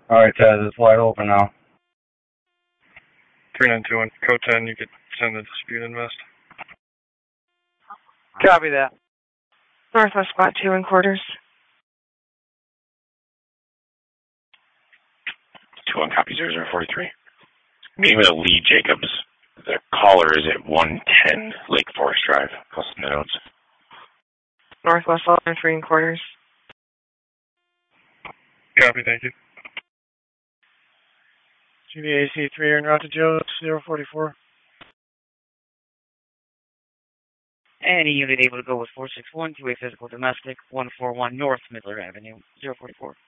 Alright, Ted, it's wide open now. 3921, code 10, you could send the dispute invest. Copy that. Northwest Squad 2 in quarters. 2-1 copy 0043. Meeting with Lee Jacobs. The caller is at 110 Lake Forest Drive. Plus the notes. Northwest Southern 3 in quarters. Copy, thank you. GVAC 3 en route to Joe 044. Any unit able to go with 461 to a physical domestic, 141 North Midler Avenue, 044.